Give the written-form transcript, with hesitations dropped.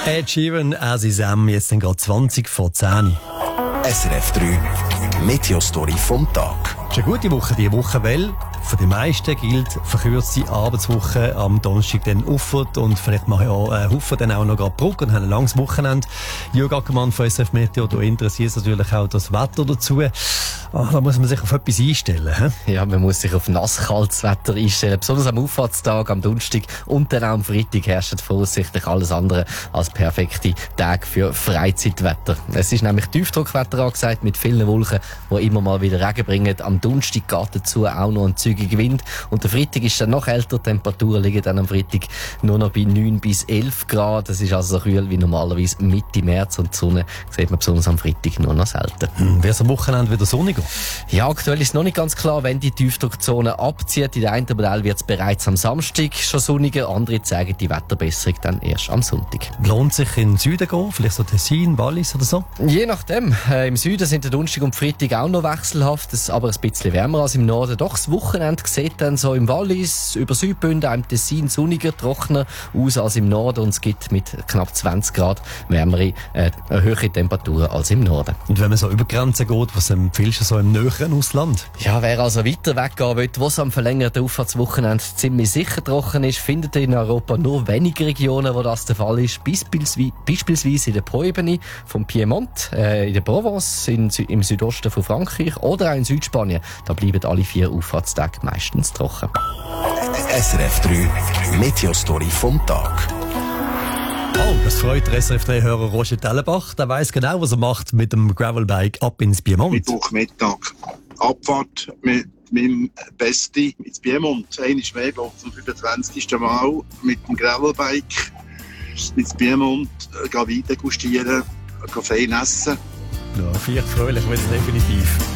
Ed Sheeran, As Is Am, jetzt dann gerade 20 vor 10. SRF 3 Meteostory vom Tag. Es ist eine gute Woche, diese Woche, weil für die meisten gilt verkürzte Arbeitswoche am Donnerstag dann Uffert und vielleicht machen ja Haufen dann auch noch gerade Brücke und haben ein langes Wochenende. Jürg Ackermann von SRF Meteo, da interessiert natürlich auch das Wetter dazu. Da muss man sich auf etwas einstellen. He? Ja, man muss sich auf nasskaltes Wetter einstellen. Besonders am Auffahrtstag, am Donnerstag und dann auch am Freitag herrscht voraussichtlich alles andere als perfekte Tage für Freizeitwetter. Es ist nämlich Tiefdruckwetter angesagt mit vielen Wolken, die immer mal wieder Regen bringen. Am Donnerstag geht dazu auch noch ein zügiger Wind. Und der Freitag ist dann noch älter. Die Temperaturen liegen dann am Freitag nur noch bei 9 bis 11 Grad. Es ist also so kühl wie normalerweise Mitte März und die Sonne sieht man besonders am Freitag nur noch selten. Wird es am Wochenende wieder sonniger? Ja, aktuell ist noch nicht ganz klar, wenn die Tiefdruckzone abzieht. In der einen Modell wird es bereits am Samstag schon sonniger. Andere zeigen die Wetterbesserung dann erst am Sonntag. Lohnt sich in den Süden gehen? Vielleicht so Tessin, Wallis oder so? Je nachdem. Im Süden sind der Donnerstag und Freitag auch noch wechselhaft, aber ein bisschen wärmer als im Norden. Doch das Wochenende sieht dann so im Wallis, über Südbünden, im Tessin sonniger, trockener aus als im Norden und es gibt mit knapp 20 Grad wärmere, höhere Temperaturen als im Norden. Und wenn man so über Grenzen geht, was empfiehlst du so im näheren Ausland? Ja, wer also weiter weggehen will, wo es am verlängerten Auffahrtswochenende ziemlich sicher trocken ist, findet in Europa nur wenige Regionen, wo das der Fall ist. Beispielsweise in der Po-Ebene vom Piemont, in der Provence, im Südosten von Frankreich oder auch in Südspanien. Da bleiben alle 4 Auffahrtstage meistens trocken. SRF 3 Meteostory vom Tag. Oh, das freut der SRF 3-Hörer Roger Tellenbach. Der weiss genau, was er macht mit dem Gravelbike ab ins Piemont. Mittwochmittag. Abfahrt mit meinem Besti ins Piemont. Einmal mehr, glaube ich, zum 25. Mal mit dem Gravelbike ins Piemont. Gehen weiter gustieren, fein essen. Ja, vielleicht fröhlich wird es definitiv.